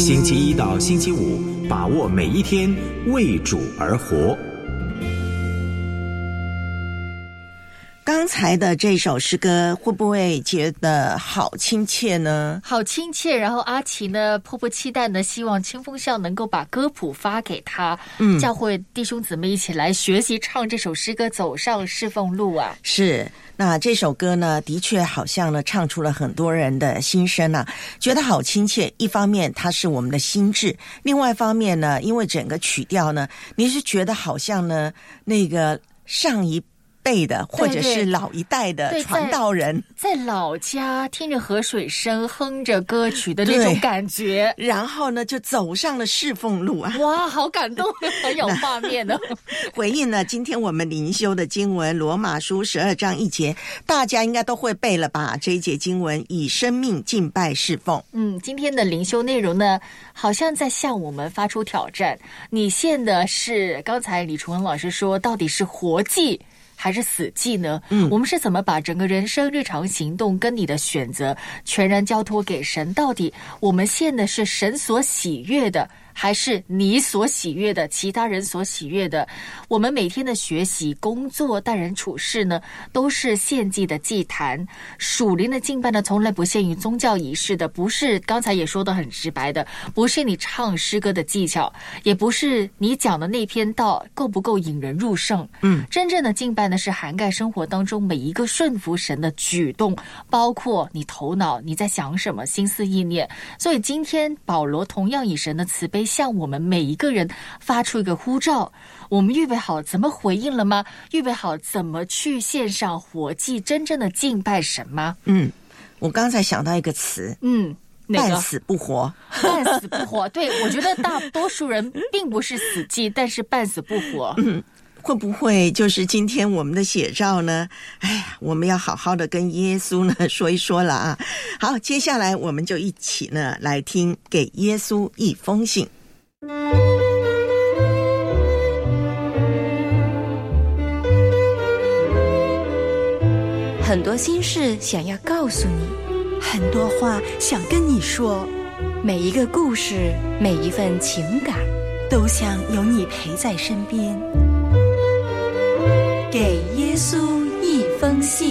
星期一到星期五，把握每一天，为主而活。 刚才的这首诗歌会不会觉得好亲切呢？ 好亲切。然后阿奇呢迫不期待呢，希望清风校能够把歌谱发给他，教会弟兄姊妹一起来学习唱这首诗歌，走上侍奉路啊。 是，那这首歌呢的确好像呢唱出了很多人的心声啊，觉得好亲切。一方面它是我们的心智，另外一方面呢，因为整个曲调呢，你是觉得好像呢那个上一辈的或者是老一代的传道人在老家听着河水声，哼着歌曲的那种感觉， 然后呢就走上了侍奉路啊！ 哇，好感动，很有画面哦。 回应呢今天我们灵修的经文罗马书12章1节，大家应该都会背了吧？这一节经文，以生命敬拜侍奉。 今天的灵修内容呢，好像在向我们发出挑战。你献的是刚才李崇文老师说，到底是活祭还是死祭呢？我们是怎么把整个人生日常行动跟你的选择全然交托给神？到底我们献的是神所喜悦的，还是你所喜悦的，其他人所喜悦的？我们每天的学习、工作、待人处事呢，都是献祭的祭坛。属灵的敬拜呢，从来不限于宗教仪式的，不是刚才也说得很直白的，不是你唱诗歌的技巧，也不是你讲的那篇道够不够引人入胜。真正的敬拜呢，是涵盖生活当中每一个顺服神的举动，包括你头脑你在想什么，心思意念。所以今天保罗同样以神的慈悲向我们每一个人发出一个呼召，我们预备好怎么回应了吗？预备好怎么去献上活祭，真正的敬拜神吗？ 我刚才想到一个词，半死不活。 半死不活，对，我觉得大多数人并不是死祭，但是半死不活。 会不会就是今天我们的写照呢？我们要好好的跟耶稣呢说一说了啊。好，接下来我们就一起呢来听给耶稣一封信。 很多心事想要告诉你， 很多话想跟你说， 每一个故事，每一份情感， 都想有你陪在身边。给耶稣一封信。